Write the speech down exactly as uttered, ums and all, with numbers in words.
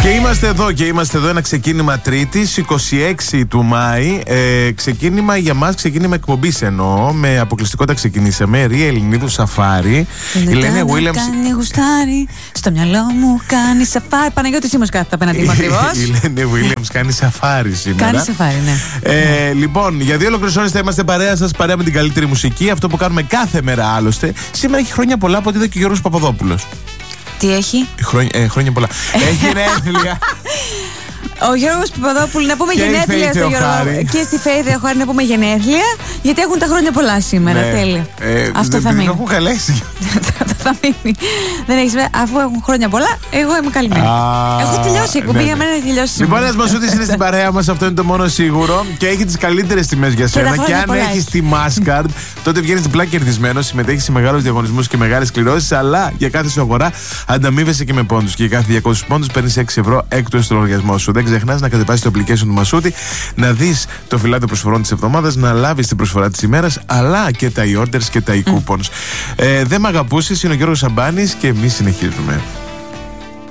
Και είμαστε εδώ και είμαστε εδώ ένα ξεκίνημα Τρίτης, είκοσι έξι του Μάη. Ε, ξεκίνημα για μας, ξεκίνημα εκπομπής εννοώ. Με αποκλειστικότητα ξεκινήσαμε. Ρία Ελληνίδου Σαφάρι. Η Λένε Williams. Κάνει γουστάρι, στο μυαλό μου κάνει σαφάρι. Παναγιώτης Σίμος κάθεται απέναντί μου ακριβώς. Η Λένε Williams κάνει σαφάρι σήμερα. Κάνει σαφάρι, ναι. Ε, λοιπόν, για δύο ολόκληρες ώρες θα είμαστε παρέα σας, παρέα με την καλύτερη μουσική. Αυτό που κάνουμε κάθε μέρα άλλωστε. Σήμερα έχει χρόνια πολλά από ό,τι είδε και ο Γιώργος Παπαδόπουλος. Τι έχει? Χρόνια, ε, χρόνια πολλά. Έχει γενέθλια. Ο Γιώργος Παπαδόπουλου, να πούμε και γενέθλια στο Γιώργο. Και στη Φέη Θεοχάρη να πούμε γενέθλια, γιατί έχουν τα χρόνια πολλά σήμερα. Ναι. Τέλεια. Ε, Αυτό θα μείνει. μείνει. Έχουν καλέσει. Θα μείνει. Δεν έχεις, αφού έχουν χρόνια πολλά, εγώ είμαι καλυμμένη. Έχω τελειώσει η εκπομπή, για μένα έχει τελειώσει. Λοιπόν, ένας Μασούτης είναι στην παρέα μας, αυτό είναι το μόνο σίγουρο. Και έχει τις καλύτερες τιμές για σένα. Και αν έχεις τη Mastercard, τότε βγαίνεις διπλά κερδισμένος, συμμετέχεις σε μεγάλους διαγωνισμούς και μεγάλες κληρώσεις. Αλλά για κάθε σου αγορά ανταμείβεσαι και με πόντους. Και για κάθε διακόσιους πόντους παίρνεις έξι ευρώ έκτος στο λογαριασμό σου. Δεν ξεχνάς να κατεβάσεις το application του Μασούτη, να δεις το φυλάδιο προσφορών της εβδομάδας, να λάβεις την προσφορά της ημέρας, αλλά και τα e-orders και τα e-coupons. Mm. Ε, δεν μ' αγαπούσεις, είναι ο Γιώργος Σαμπάνης και εμείς συνεχίζουμε.